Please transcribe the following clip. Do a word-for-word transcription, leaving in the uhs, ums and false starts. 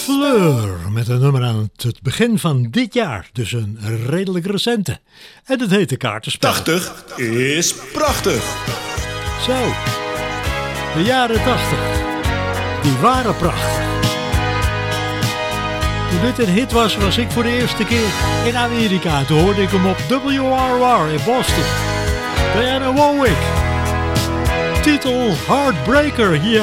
Fleur met een nummer aan het begin van dit jaar, dus een redelijk recente. En het heet de Kaartenspel. tachtig is prachtig. Zo, de jaren tachtig, die waren prachtig. Toen dit een hit was, was ik voor de eerste keer in Amerika. Toen hoorde ik hem op W R R in Boston. Diana Warwick. Titel Heartbreaker hier.